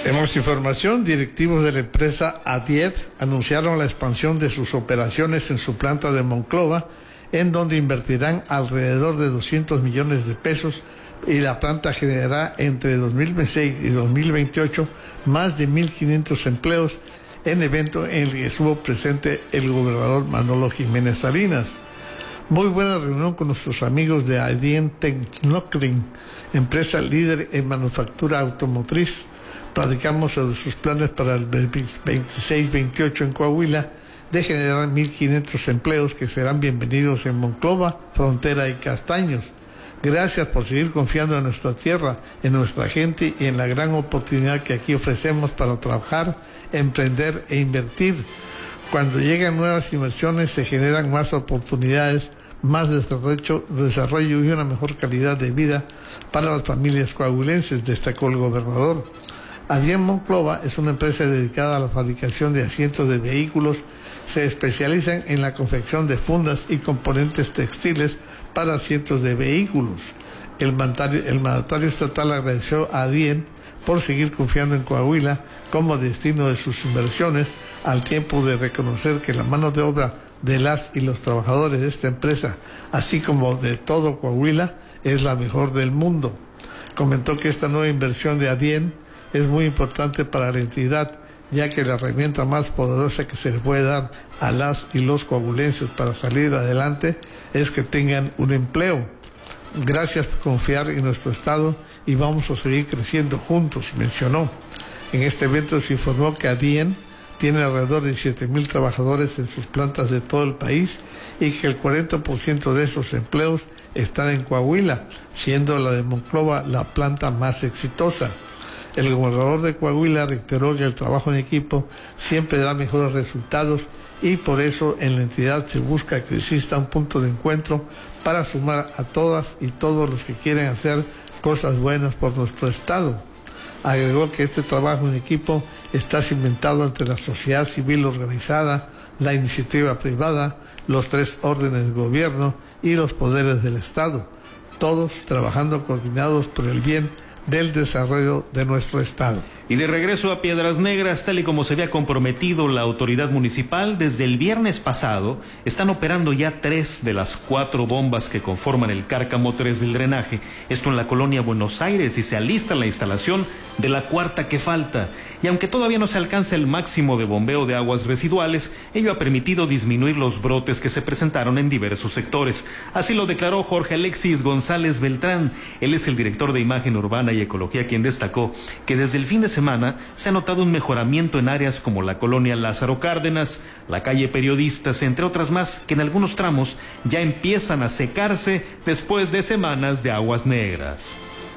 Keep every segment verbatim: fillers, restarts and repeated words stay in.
Tenemos información. Directivos de la empresa Adien anunciaron la expansión de sus operaciones en su planta de Monclova, en donde invertirán alrededor de doscientos millones de pesos, y la planta generará entre dos mil veintiséis y dos mil veintiocho más de mil quinientos empleos, en evento en el que estuvo presente el gobernador Manolo Jiménez Salinas. Muy buena reunión con nuestros amigos de Adien Tecnocrim, empresa líder en manufactura automotriz. Platicamos sobre sus planes para el veintiséis veintiocho en Coahuila de generar mil quinientos empleos que serán bienvenidos en Monclova, Frontera y Castaños. Gracias por seguir confiando en nuestra tierra, en nuestra gente y en la gran oportunidad que aquí ofrecemos para trabajar, emprender e invertir. Cuando llegan nuevas inversiones se generan más oportunidades, más desarrollo, desarrollo y una mejor calidad de vida para las familias coahuilenses, destacó el gobernador. Adien Monclova es una empresa dedicada a la fabricación de asientos de vehículos. Se especializan en la confección de fundas y componentes textiles para asientos de vehículos. El mandatario, el mandatario estatal agradeció a Adien por seguir confiando en Coahuila como destino de sus inversiones, al tiempo de reconocer que la mano de obra de las y los trabajadores de esta empresa, así como de todo Coahuila, es la mejor del mundo. Comentó que esta nueva inversión de Adien es muy importante para la entidad, ya que la herramienta más poderosa que se le puede dar a las y los coahuilenses para salir adelante es que tengan un empleo. Gracias por confiar en nuestro estado y vamos a seguir creciendo juntos, mencionó. En este evento se informó que Adien tiene alrededor de siete mil trabajadores en sus plantas de todo el país y que el cuarenta por ciento de esos empleos están en Coahuila, siendo la de Monclova la planta más exitosa. El gobernador de Coahuila reiteró que el trabajo en equipo siempre da mejores resultados y por eso en la entidad se busca que exista un punto de encuentro para sumar a todas y todos los que quieren hacer cosas buenas por nuestro estado. Agregó que este trabajo en equipo está cimentado entre la sociedad civil organizada, la iniciativa privada, los tres órdenes de gobierno y los poderes del estado, todos trabajando coordinados por el bien del desarrollo de nuestro estado. Y de regreso a Piedras Negras, tal y como se había comprometido la autoridad municipal, desde el viernes pasado están operando ya tres de las cuatro bombas que conforman el Cárcamo tres del drenaje, esto en la colonia Buenos Aires, y se alista la instalación de la cuarta que falta. Y aunque todavía no se alcanza el máximo de bombeo de aguas residuales, ello ha permitido disminuir los brotes que se presentaron en diversos sectores. Así lo declaró Jorge Alexis González Beltrán. Él es el director de Imagen Urbana y Ecología, quien destacó que desde el fin de semana se ha notado un mejoramiento en áreas como la colonia Lázaro Cárdenas, la calle Periodistas, entre otras más, que en algunos tramos ya empiezan a secarse después de semanas de aguas negras.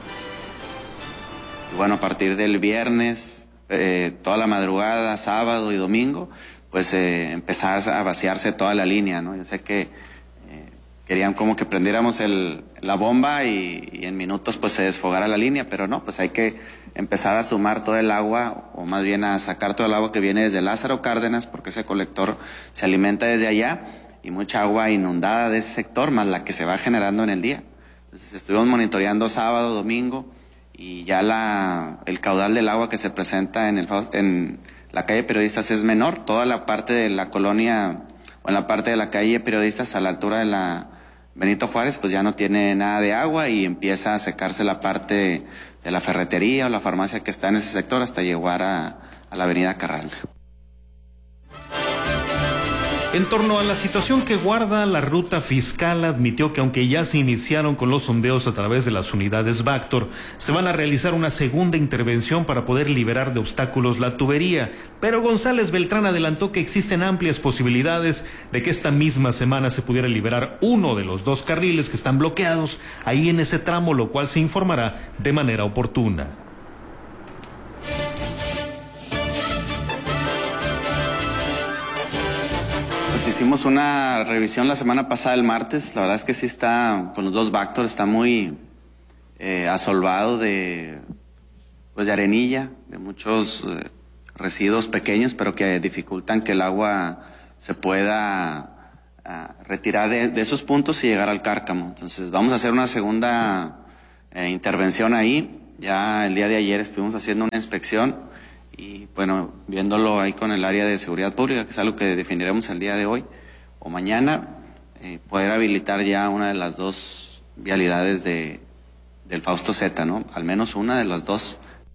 Bueno, a partir del viernes, eh, toda la madrugada, sábado y domingo, pues eh, empezar a vaciarse toda la línea, ¿no? Yo sé que eh, querían como que prendiéramos el, la bomba y, y en minutos pues se desfogara la línea, pero no, pues hay que empezar a sumar todo el agua, o más bien a sacar todo el agua que viene desde Lázaro Cárdenas, porque ese colector se alimenta desde allá, y mucha agua inundada de ese sector, más la que se va generando en el día. Entonces estuvimos monitoreando sábado, domingo, y ya la, el caudal del agua que se presenta en, el, en la calle Periodistas es menor. Toda la parte de la colonia, o en la parte de la calle Periodistas a la altura de la Benito Juárez, pues ya no tiene nada de agua y empieza a secarse la parte de la ferretería o la farmacia que está en ese sector hasta llegar a, a la avenida Carranza. En torno a la situación que guarda la ruta fiscal, admitió que aunque ya se iniciaron con los sondeos a través de las unidades Bactor, se van a realizar una segunda intervención para poder liberar de obstáculos la tubería. Pero González Beltrán adelantó que existen amplias posibilidades de que esta misma semana se pudiera liberar uno de los dos carriles que están bloqueados ahí en ese tramo, lo cual se informará de manera oportuna. Hicimos una revisión la semana pasada, el martes. La verdad es que sí está, con los dos Bactor, está muy eh, asolvado de, pues de arenilla, de muchos eh, residuos pequeños, pero que dificultan que el agua se pueda uh, retirar de, de esos puntos y llegar al Cárcamo. Entonces vamos a hacer una segunda eh, intervención ahí. Ya el día de ayer estuvimos haciendo una inspección y bueno, viéndolo ahí con el área de seguridad pública, que es algo que definiremos el día de hoy o mañana, eh, poder habilitar ya una de las dos vialidades de, del Fausto Zeta, ¿no? Al menos una de las dos.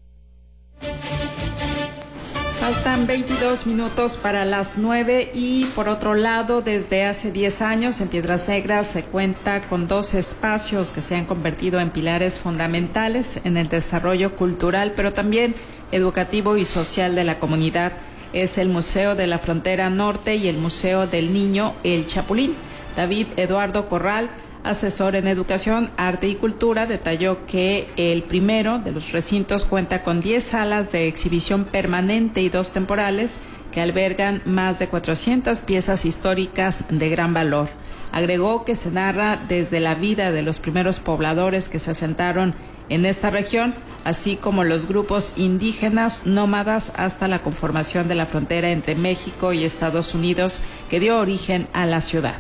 Faltan veintidós minutos para las nueve y por otro lado, desde hace diez años en Piedras Negras se cuenta con dos espacios que se han convertido en pilares fundamentales en el desarrollo cultural, pero también educativo y social de la comunidad. Es el Museo de la Frontera Norte y el Museo del Niño El Chapulín. David Eduardo Corral, asesor en Educación, Arte y Cultura, detalló que el primero de los recintos cuenta con diez salas de exhibición permanente y dos temporales que albergan más de cuatrocientas piezas históricas de gran valor. Agregó que se narra desde la vida de los primeros pobladores que se asentaron en esta región, así como los grupos indígenas nómadas hasta la conformación de la frontera entre México y Estados Unidos que dio origen a la ciudad.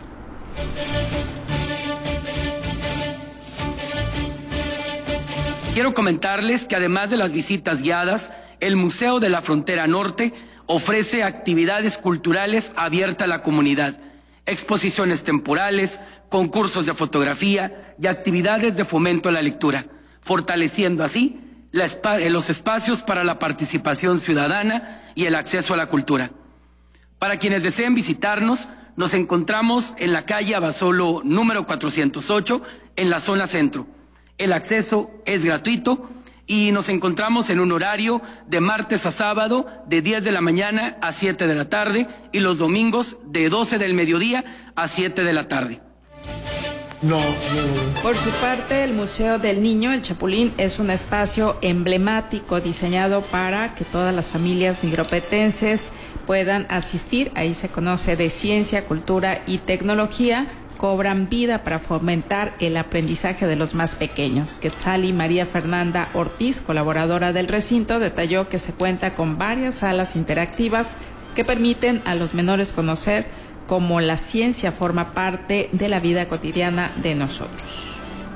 Quiero comentarles que además de las visitas guiadas, el Museo de la Frontera Norte ofrece actividades culturales abiertas a la comunidad, exposiciones temporales, concursos de fotografía y actividades de fomento a la lectura, fortaleciendo así la, los espacios para la participación ciudadana y el acceso a la cultura. Para quienes deseen visitarnos, nos encontramos en la calle Abasolo número cuatrocientos ocho, en la zona centro. El acceso es gratuito y nos encontramos en un horario de martes a sábado de diez de la mañana a siete de la tarde y los domingos de doce del mediodía a siete de la tarde. No, no. Por su parte, el Museo del Niño El Chapulín es un espacio emblemático diseñado para que todas las familias nigropetenses puedan asistir. Ahí se conoce de ciencia, cultura y tecnología. Cobran vida para fomentar el aprendizaje de los más pequeños. Quetzali María Fernanda Ortiz, colaboradora del recinto, detalló que se cuenta con varias salas interactivas que permiten a los menores conocer cómo la ciencia forma parte de la vida cotidiana de nosotros.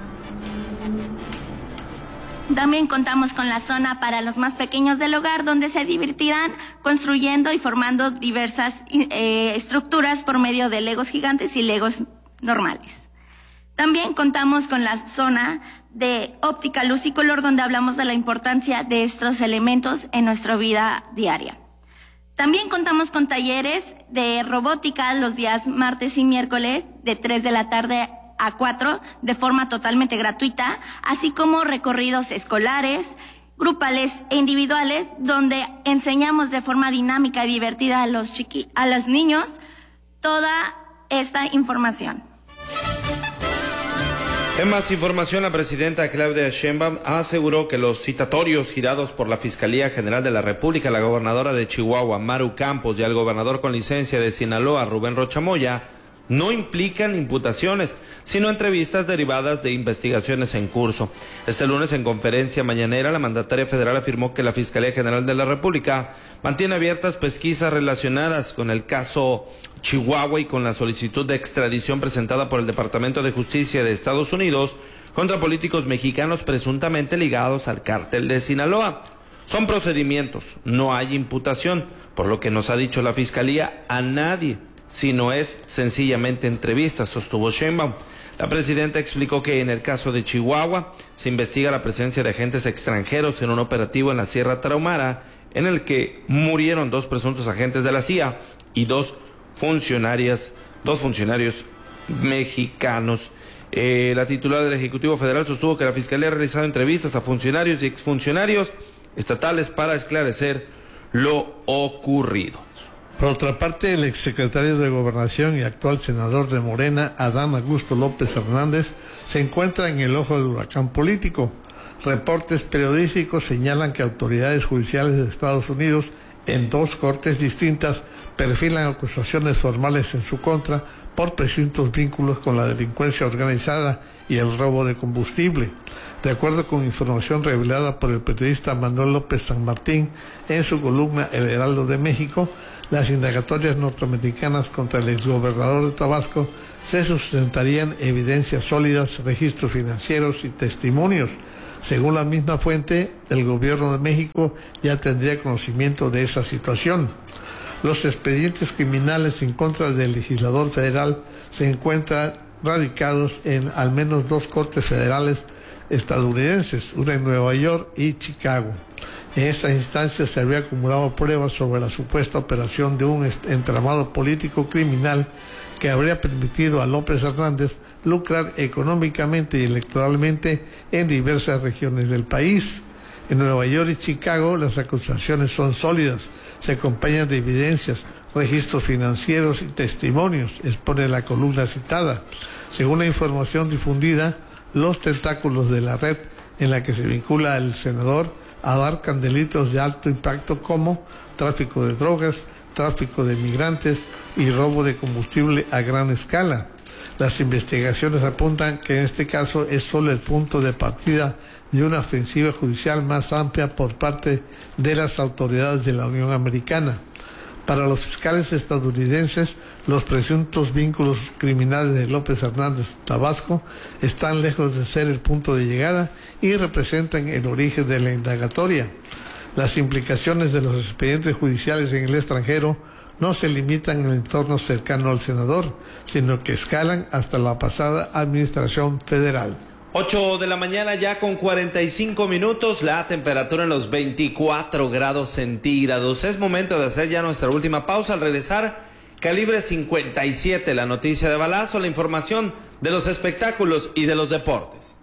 También contamos con la zona para los más pequeños del hogar, donde se divertirán construyendo y formando diversas eh, estructuras por medio de legos gigantes y legos normales. También contamos con la zona de óptica, luz y color, donde hablamos de la importancia de estos elementos en nuestra vida diaria. También contamos con talleres de robótica los días martes y miércoles de tres de la tarde a cuatro de forma totalmente gratuita, así como recorridos escolares, grupales e individuales, donde enseñamos de forma dinámica y divertida a los chiqui- a los niños toda esta información. En más información, la presidenta Claudia Sheinbaum aseguró que los citatorios girados por la Fiscalía General de la República, la gobernadora de Chihuahua, Maru Campos, y al gobernador con licencia de Sinaloa, Rubén Rocha Moya, no implican imputaciones, sino entrevistas derivadas de investigaciones en curso. Este lunes, en conferencia mañanera, la mandataria federal afirmó que la Fiscalía General de la República mantiene abiertas pesquisas relacionadas con el caso Chihuahua y con la solicitud de extradición presentada por el Departamento de Justicia de Estados Unidos contra políticos mexicanos presuntamente ligados al cártel de Sinaloa. Son procedimientos, no hay imputación, por lo que nos ha dicho la Fiscalía, a nadie, sino es sencillamente entrevistas, sostuvo Sheinbaum. La presidenta explicó que en el caso de Chihuahua se investiga la presencia de agentes extranjeros en un operativo en la Sierra Tarahumara, en el que murieron dos presuntos agentes de la C I A y dos funcionarias, dos funcionarios mexicanos. Eh, la titular del Ejecutivo Federal sostuvo que la Fiscalía ha realizado entrevistas a funcionarios y exfuncionarios estatales para esclarecer lo ocurrido. Por otra parte, el exsecretario de Gobernación y actual senador de Morena, Adán Augusto López Hernández, se encuentra en el ojo del huracán político. Reportes periodísticos señalan que autoridades judiciales de Estados Unidos en dos cortes distintas perfilan acusaciones formales en su contra por presuntos vínculos con la delincuencia organizada y el robo de combustible. De acuerdo con información revelada por el periodista Manuel López San Martín en su columna El Heraldo de México, las indagatorias norteamericanas contra el exgobernador de Tabasco se sustentarían evidencias sólidas, registros financieros y testimonios. Según la misma fuente, el gobierno de México ya tendría conocimiento de esa situación. Los expedientes criminales en contra del legislador federal se encuentran radicados en al menos dos cortes federales estadounidenses, una en Nueva York y Chicago. En estas instancias se había acumulado pruebas sobre la supuesta operación de un entramado político criminal que habría permitido a López Hernández lucrar económicamente y electoralmente en diversas regiones del país. En Nueva York y Chicago las acusaciones son sólidas, se acompañan de evidencias, registros financieros y testimonios, expone la columna citada. Según la información difundida, los tentáculos de la red en la que se vincula al senador abarcan delitos de alto impacto como tráfico de drogas, tráfico de migrantes y robo de combustible a gran escala. Las investigaciones apuntan que en este caso es solo el punto de partida de una ofensiva judicial más amplia por parte de las autoridades de la Unión Americana. Para los fiscales estadounidenses, los presuntos vínculos criminales de López Hernández Tabasco están lejos de ser el punto de llegada y representan el origen de la indagatoria. Las implicaciones de los expedientes judiciales en el extranjero no se limitan en el entorno cercano al senador, sino que escalan hasta la pasada administración federal. ocho de la mañana ya con cuarenta y cinco minutos, la temperatura en los veinticuatro grados centígrados. Es momento de hacer ya nuestra última pausa. Al regresar, Calibre cincuenta y siete, la noticia de balazo, la información de los espectáculos y de los deportes.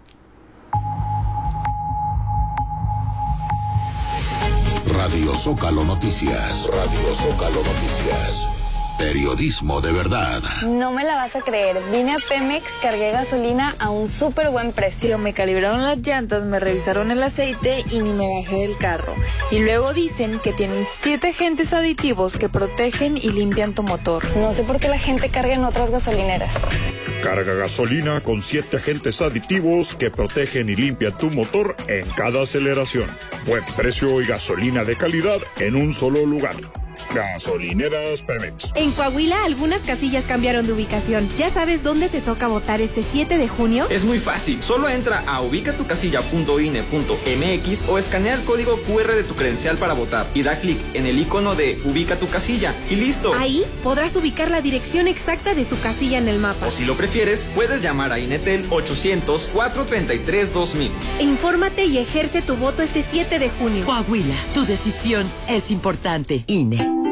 Radio Zócalo Noticias, Radio Zócalo Noticias. Periodismo de verdad. No me la vas a creer. Vine a Pemex, cargué gasolina a un súper buen precio. Me calibraron las llantas, me revisaron el aceite y ni me bajé del carro. Y luego dicen que tienen siete agentes aditivos que protegen y limpian tu motor. No sé por qué la gente carga en otras gasolineras. Carga gasolina con siete agentes aditivos que protegen y limpian tu motor en cada aceleración. Buen precio y gasolina de calidad en un solo lugar. Gasolineras Pemex. En Coahuila, algunas casillas cambiaron de ubicación. ¿Ya sabes dónde te toca votar este siete de junio? Es muy fácil. Solo entra a ubicatucasilla punto i n e punto m x o escanea el código cu erre de tu credencial para votar y da clic en el icono de Ubica tu casilla y listo. Ahí podrás ubicar la dirección exacta de tu casilla en el mapa. O si lo prefieres, puedes llamar a Inetel ochocientos, cuatrocientos treinta y tres, dos mil. Infórmate y ejerce tu voto este siete de junio. Coahuila, tu decisión es importante. I N E.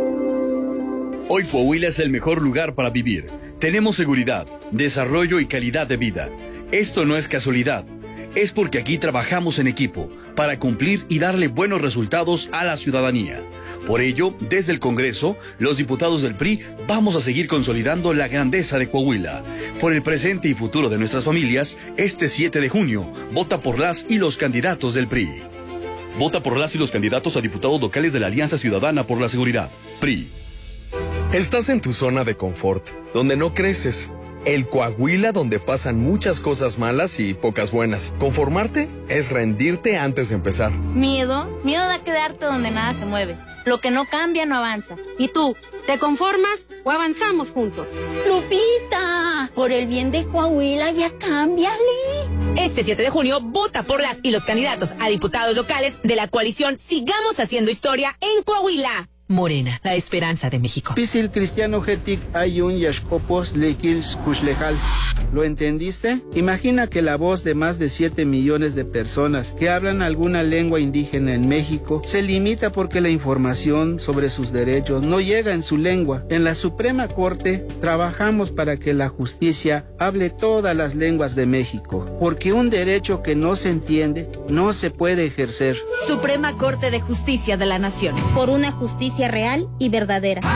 Hoy Coahuila es el mejor lugar para vivir. Tenemos seguridad, desarrollo y calidad de vida. Esto no es casualidad. Es porque aquí trabajamos en equipo para cumplir y darle buenos resultados a la ciudadanía. Por ello, desde el Congreso, los diputados del P R I vamos a seguir consolidando la grandeza de Coahuila. Por el presente y futuro de nuestras familias, este siete de junio, vota por las y los candidatos del P R I. Vota por las y los candidatos a diputados locales de la Alianza Ciudadana por la Seguridad. P R I. Estás en tu zona de confort, donde no creces. El Coahuila donde pasan muchas cosas malas y pocas buenas. Conformarte es rendirte antes de empezar. Miedo, miedo a quedarte donde nada se mueve. Lo que no cambia no avanza. ¿Y tú, te conformas o avanzamos juntos? Lupita, por el bien de Coahuila ya cámbiale. Este siete de junio, vota por las y los candidatos a diputados locales de la coalición Sigamos Haciendo Historia en Coahuila. Morena, la esperanza de México. Pisil cristiano getik ayun yashkopos lekil kushlejal. ¿Lo entendiste? Imagina que la voz de más de siete millones de personas que hablan alguna lengua indígena en México se limita porque la información sobre sus derechos no llega en su lengua. En la Suprema Corte trabajamos para que la justicia hable todas las lenguas de México, porque un derecho que no se entiende no se puede ejercer. Suprema Corte de Justicia de la Nación. Por una justicia real y verdadera.